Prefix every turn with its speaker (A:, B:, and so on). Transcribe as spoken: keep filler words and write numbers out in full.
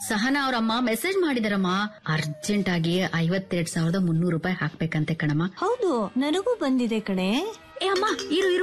A: Sahana ಅವ್ರಮ್ಮ message ಮಾಡಿದಾರಮ್ಮ, urgent ಆಗಿ ಐವತ್ತೆರಡ್ ಸಾವಿರದ ಮುನ್ನೂರು ರೂಪಾಯಿ ಹಾಕ್ಬೇಕಂತೆ ಕಣಮ್ಮ.
B: ಹೌದು, ನನಗೂ ಬಂದಿದೆ ಕಣೆ.
A: ಏ ಅಮ್ಮ, ಇರು ಇರು